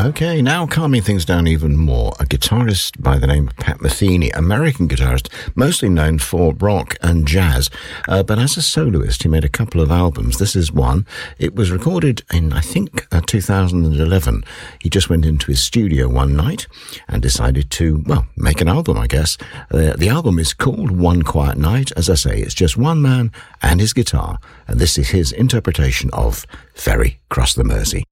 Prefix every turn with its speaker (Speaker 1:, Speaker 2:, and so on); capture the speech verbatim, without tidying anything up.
Speaker 1: Okay, now calming things down even more, a guitarist by the name of Pat Metheny, American guitarist, mostly known for rock and jazz, uh, but as a soloist he made a couple of albums. This is one. It was recorded in, I think, uh, two thousand eleven. He just went into his studio one night and decided to, well, make an album, I guess. Uh, the album is called One Quiet Night. As I say, it's just one man and his guitar, and this is his interpretation of Ferry Cross the Mersey.